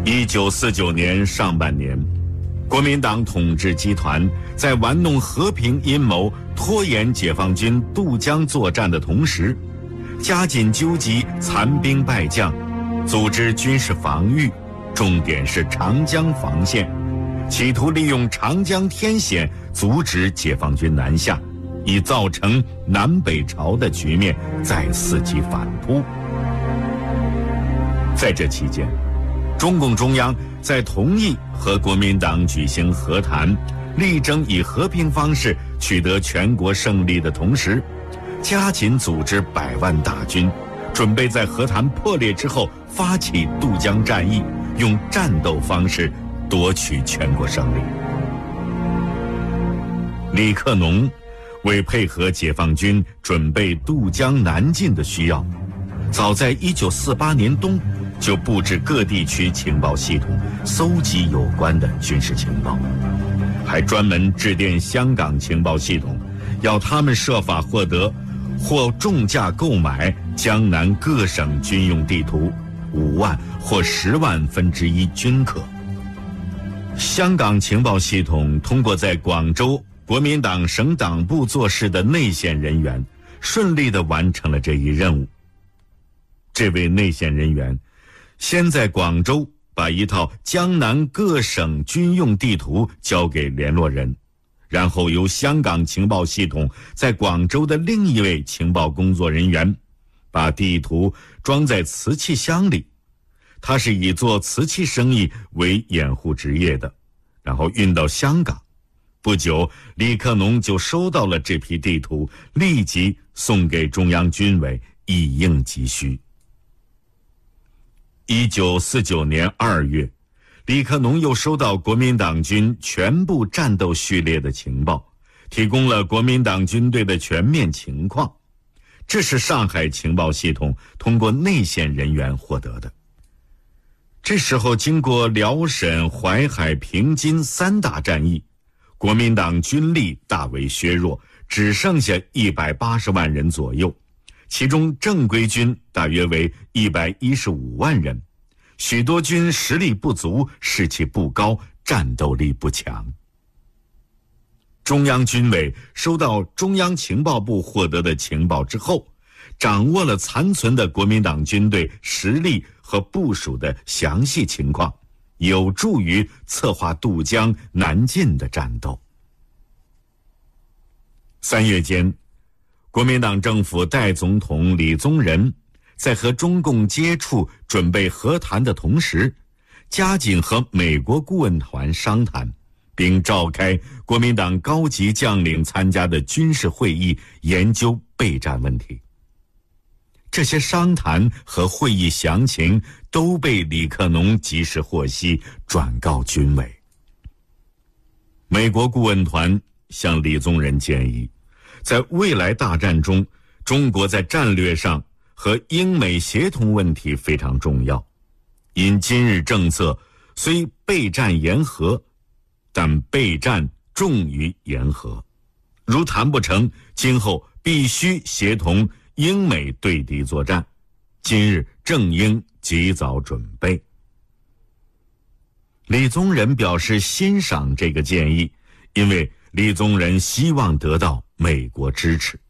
1949年上半年，国民党统治集团在玩弄和平阴谋、拖延解放军渡江作战的同时，加紧纠集残兵败将，组织军事防御，重点是长江防线，企图利用长江天险阻止解放军南下，以造成南北朝的局面再伺机反扑。在这期间，中共中央在同意和国民党举行和谈，力争以和平方式取得全国胜利的同时，加紧组织100万大军，准备在和谈破裂之后发起渡江战役，用战斗方式夺取全国胜利。李克农为配合解放军准备渡江南进的需要，早在1948年冬就布置各地区情报系统，搜集有关的军事情报，还专门致电香港情报系统，要他们设法获得或重价购买江南各省军用地图5万或10万分之一均可。香港情报系统通过在广州国民党省党部做事的内线人员，顺利地完成了这一任务。这位内线人员先在广州把一套江南各省军用地图交给联络人，然后由香港情报系统在广州的另一位情报工作人员把地图装在瓷器箱里，他是以做瓷器生意为掩护职业的，然后运到香港。不久，李克农就收到了这批地图，立即送给中央军委以应急需。1949年2月，李克农又收到国民党军全部战斗序列的情报，提供了国民党军队的全面情况。这是上海情报系统通过内线人员获得的。这时候，经过辽沈、淮海、平津3大战役，国民党军力大为削弱，只剩下180万人左右，其中正规军大约为115万人，许多军实力不足，士气不高，战斗力不强。中央军委收到中央情报部获得的情报之后，掌握了残存的国民党军队实力和部署的详细情况，有助于策划渡江南进的战斗。3月间，国民党政府代总统李宗仁在和中共接触准备和谈的同时，加紧和美国顾问团商谈，并召开国民党高级将领参加的军事会议，研究备战问题。这些商谈和会议详情都被李克农及时获悉，转告军委。美国顾问团向李宗仁建议，在未来大战中，中国在战略上和英美协同问题非常重要。因今日政策虽备战言和，但备战重于言和，如谈不成，今后必须协同英美对敌作战，今日正应及早准备。李宗仁表示欣赏这个建议，因为李宗仁希望得到美国支持。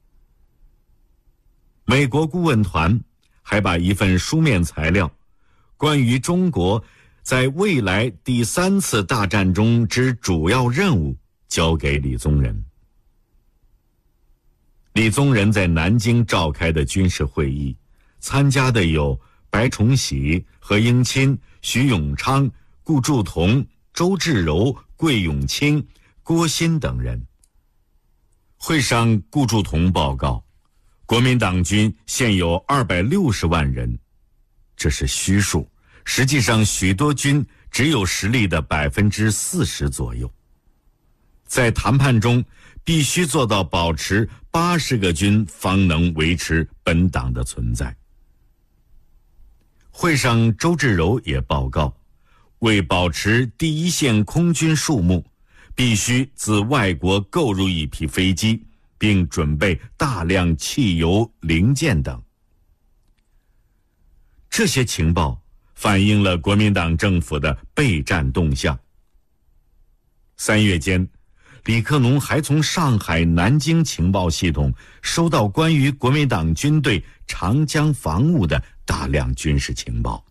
美国顾问团还把一份书面材料，关于中国在未来第3次大战中之主要任务，交给李宗仁。李宗仁在南京召开的军事会议，参加的有白崇禧、何应钦、徐永昌、顾祝同、周至柔、桂永清、郭新等人。会上，顾祝同报告，国民党军现有260万人，这是虚数，实际上许多军只有实力的40%左右。在谈判中，必须做到保持80个军方能维持本党的存在。会上，周至柔也报告，为保持第一线空军数目，必须自外国购入一批飞机，并准备大量汽油零件等。这些情报反映了国民党政府的备战动向。3月间，李克农还从上海、南京情报系统收到关于国民党军队长江防务的大量军事情报。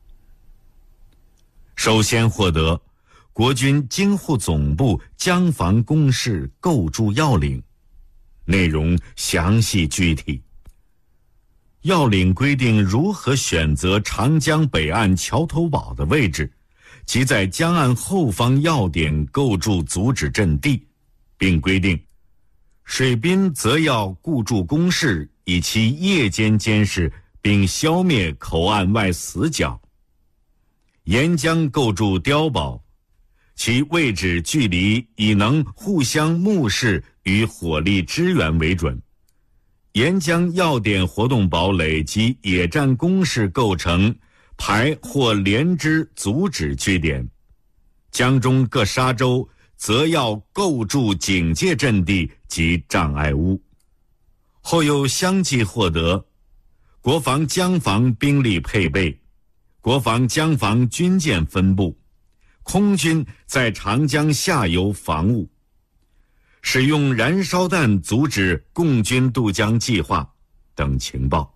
首先获得国军京沪总部江防工事构筑要领，内容详细具体。要领规定如何选择长江北岸桥头堡的位置，即在江岸后方要点构筑阻止阵地，并规定水兵则要固筑工事，以其夜间监视并消灭口岸外死角。沿江构筑碉堡，其位置距离以能互相目视与火力支援为准。沿江要点活动堡垒及野战工事构成排或连之阻止据点，江中各沙洲则要构筑警戒阵地及障碍物。后又相继获得国防江防兵力配备、国防江防军舰分布、空军在长江下游防务、使用燃烧弹阻止共军渡江计划等情报。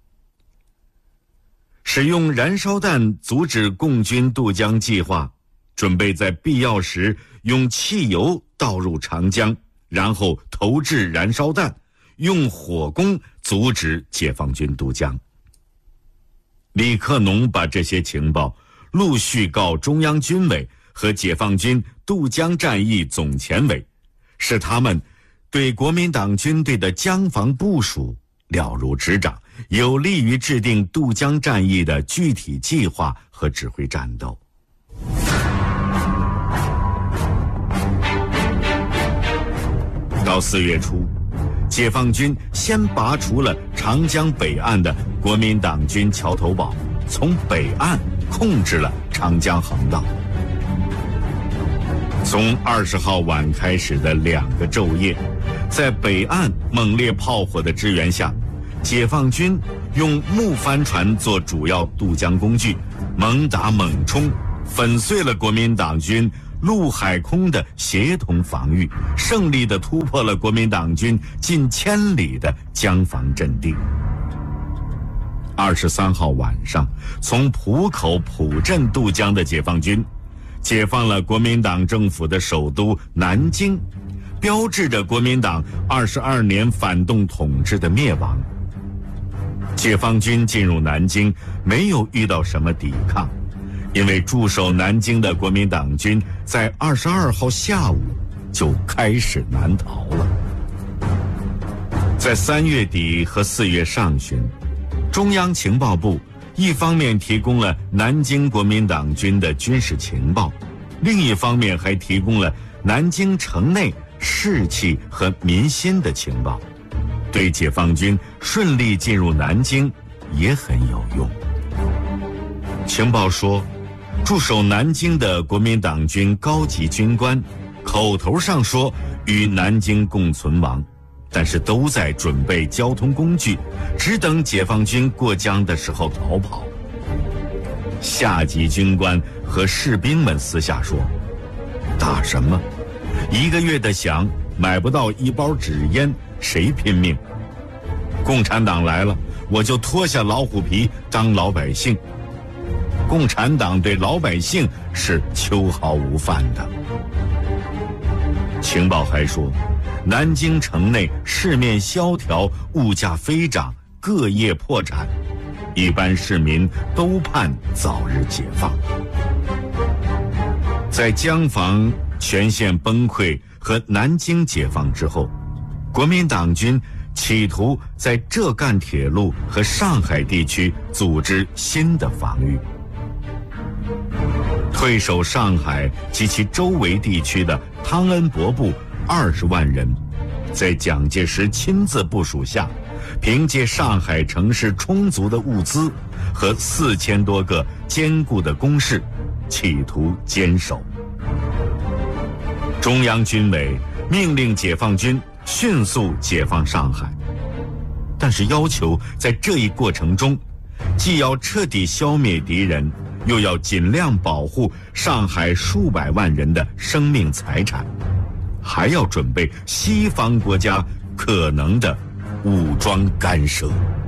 使用燃烧弹阻止共军渡江计划，准备在必要时用汽油倒入长江，然后投掷燃烧弹，用火攻阻止解放军渡江。李克农把这些情报陆续告中央军委和解放军渡江战役总前委，使他们对国民党军队的江防部署了如指掌，有利于制定渡江战役的具体计划和指挥战斗。到4月初，解放军先拔除了长江北岸的国民党军桥头堡，从北岸控制了长江横道。从20号晚开始的2个昼夜，在北岸猛烈炮火的支援下，解放军用木帆船做主要渡江工具，猛打猛冲，粉碎了国民党军陆海空的协同防御，胜利地突破了国民党军近1000里的江防阵地。23号晚上，从浦口浦镇渡江的解放军解放了国民党政府的首都南京，标志着国民党22年反动统治的灭亡。解放军进入南京没有遇到什么抵抗，因为驻守南京的国民党军在22号下午就开始南逃了。在3月底和4月上旬，中央情报部一方面提供了南京国民党军的军事情报，另一方面还提供了南京城内士气和民心的情报，对解放军顺利进入南京也很有用。情报说，驻守南京的国民党军高级军官口头上说与南京共存亡，但是都在准备交通工具，只等解放军过江的时候逃跑。下级军官和士兵们私下说，打什么？1个月的饷买不到1包纸烟，谁拼命？共产党来了，我就脱下老虎皮当老百姓。共产党对老百姓是秋毫无犯的。情报还说，南京城内市面萧条，物价飞涨，各业破产，一般市民都盼早日解放。在江防全线崩溃和南京解放之后，国民党军企图在浙赣铁路和上海地区组织新的防御。退守上海及其周围地区的汤恩伯部20万人，在蒋介石亲自部署下，凭借上海城市充足的物资和4000多个坚固的工事，企图坚守。中央军委命令解放军迅速解放上海，但是要求在这一过程中，既要彻底消灭敌人， 又要尽量保护上海数百万人的生命财产，还要准备西方国家可能的武装干涉。